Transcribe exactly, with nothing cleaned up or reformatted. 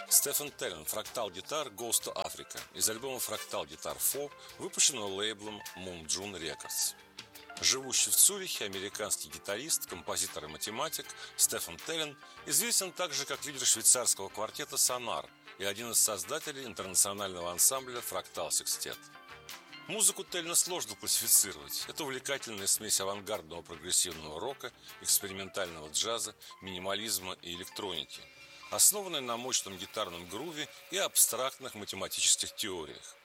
Стефан Теллен «Fractal Guitar Goes to Africa» из альбома Fractal Guitar четыре, выпущенного лейблом Moon June Records. Живущий в Цюрихе американский гитарист, композитор и математик Стефан Теллен известен также как лидер швейцарского квартета «Сонар» и один из создателей интернационального ансамбля «Fractal Sextet». Музыку Теллена сложно классифицировать. Это увлекательная смесь авангардного прогрессивного рока, экспериментального джаза, минимализма и электроники, основанная на мощном гитарном груве и абстрактных математических теориях.